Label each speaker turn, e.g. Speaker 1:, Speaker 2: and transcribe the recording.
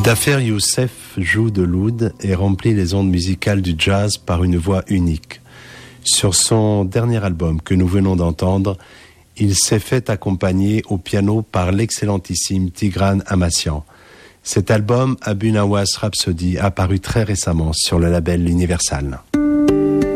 Speaker 1: Dafer Youssef joue de l'oud et remplit les ondes musicales du jazz par une voix unique. Sur son dernier album que nous venons d'entendre, il s'est fait accompagner au piano par l'excellentissime Tigran Amassian. Cet album, Abu Nawas Rhapsody, a paru très récemment sur le label L'Universal.